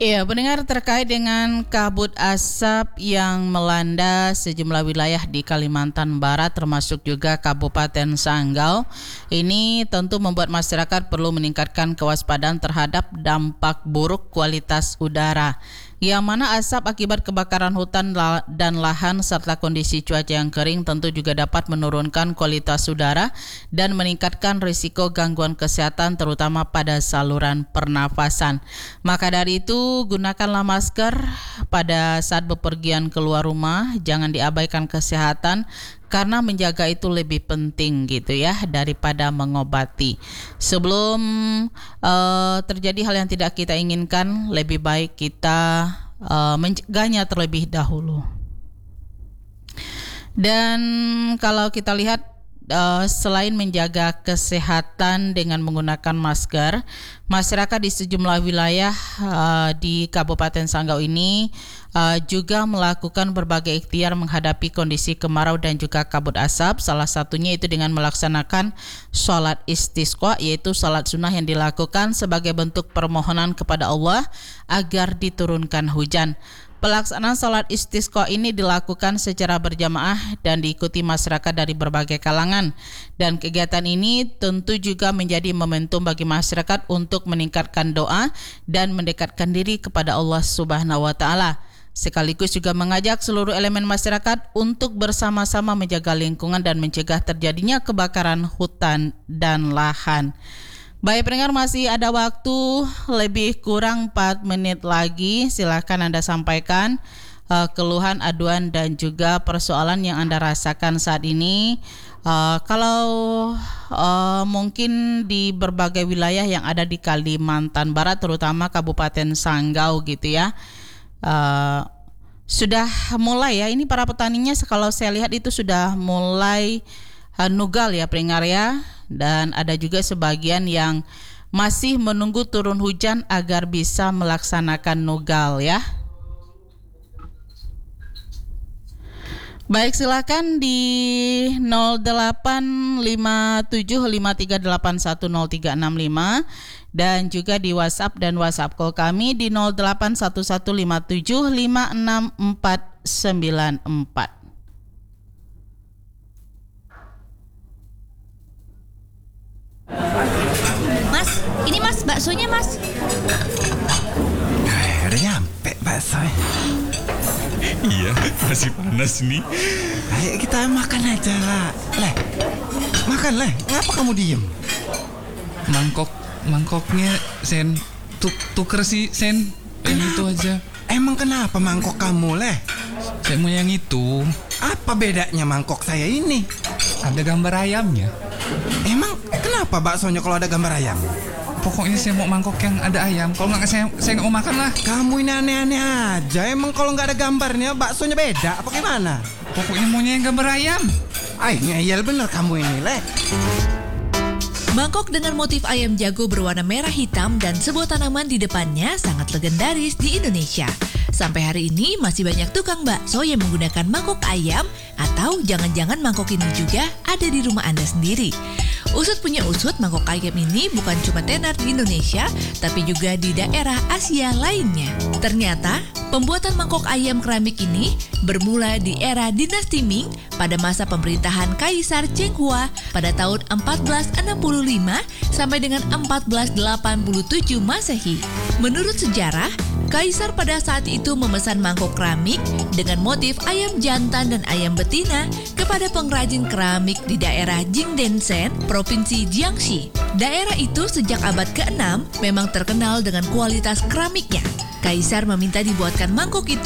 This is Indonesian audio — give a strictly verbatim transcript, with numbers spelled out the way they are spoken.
Iya, pendengar, terkait dengan kabut asap yang melanda sejumlah wilayah di Kalimantan Barat termasuk juga Kabupaten Sanggau, ini tentu membuat masyarakat perlu meningkatkan kewaspadaan terhadap dampak buruk kualitas udara, yang mana asap akibat kebakaran hutan dan lahan serta kondisi cuaca yang kering tentu juga dapat menurunkan kualitas udara dan meningkatkan risiko gangguan kesehatan terutama pada saluran pernafasan. Maka dari itu, gunakanlah masker pada saat bepergian keluar rumah, jangan diabaikan kesehatan karena menjaga itu lebih penting gitu ya daripada mengobati. Sebelum uh, terjadi hal yang tidak kita inginkan, lebih baik kita uh, mencegahnya terlebih dahulu. Dan kalau kita lihat, Uh, selain menjaga kesehatan dengan menggunakan masker, masyarakat di sejumlah wilayah uh, di Kabupaten Sanggau ini uh, juga melakukan berbagai ikhtiar menghadapi kondisi kemarau dan juga kabut asap. Salah satunya itu dengan melaksanakan sholat istisqa, yaitu sholat sunnah yang dilakukan sebagai bentuk permohonan kepada Allah agar diturunkan hujan. Pelaksanaan sholat istisqa ini dilakukan secara berjamaah dan diikuti masyarakat dari berbagai kalangan. Dan kegiatan ini tentu juga menjadi momentum bagi masyarakat untuk meningkatkan doa dan mendekatkan diri kepada Allah Subhanahu wa Ta'ala. Sekaligus juga mengajak seluruh elemen masyarakat untuk bersama-sama menjaga lingkungan dan mencegah terjadinya kebakaran hutan dan lahan. Baik pendengar, masih ada waktu lebih kurang empat menit lagi. Silakan Anda sampaikan uh, keluhan, aduan dan juga persoalan yang Anda rasakan saat ini. Uh, kalau uh, mungkin di berbagai wilayah yang ada di Kalimantan Barat, terutama Kabupaten Sanggau gitu ya, uh, sudah mulai ya. Ini para petaninya kalau saya lihat itu sudah mulai uh, nugal ya pendengar ya. Dan ada juga sebagian yang masih menunggu turun hujan agar bisa melaksanakan nugal ya. Baik, silakan di nol delapan lima tujuh lima tiga delapan satu nol tiga enam lima dan juga di WhatsApp dan WhatsApp call kami di nol delapan satu satu lima tujuh lima enam empat sembilan empat. Mas, ini mas, baksonya mas. Eh, udah nyampe baksonya. Iya, masih panas nih. Ayo kita makan aja lah. Leh, makan leh. Ngapa kamu diem? Mangkok, mangkoknya Sen, tuk, tuker sih Sen. Yang itu aja. Emang kenapa mangkok kamu leh? Saya mau yang itu. Apa bedanya mangkok saya ini? Ada gambar ayamnya. Emang kenapa baksonya kalau ada gambar ayam? Pokoknya saya mau mangkok yang ada ayam. Kalau nggak saya saya nggak mau makan lah. Kamu ini aneh-aneh aja. Emang kalau nggak ada gambarnya baksonya beda apa gimana? Pokoknya maunya yang gambar ayam. Ay, ngeyel bener kamu ini leh. Mangkok dengan motif ayam jago berwarna merah hitam dan sebuah tanaman di depannya sangat legendaris di Indonesia. Sampai hari ini masih banyak tukang bakso yang menggunakan mangkok ayam, atau jangan-jangan mangkok ini juga ada di rumah Anda sendiri. Usut punya usut, mangkok ayam ini bukan cuma tenar di Indonesia, tapi juga di daerah Asia lainnya. Ternyata, pembuatan mangkok ayam keramik ini bermula di era dinasti Ming pada masa pemerintahan Kaisar Cheng Hua pada tahun empat belas enam puluh lima sampai dengan empat belas delapan puluh tujuh Masehi. Menurut sejarah, Kaisar pada saat itu memesan mangkok keramik dengan motif ayam jantan dan ayam betina kepada pengrajin keramik di daerah Jingdenshen, Provinsi Jiangxi. Daerah itu sejak abad keenam memang terkenal dengan kualitas keramiknya. Kaisar meminta dibuatkan mangkok itu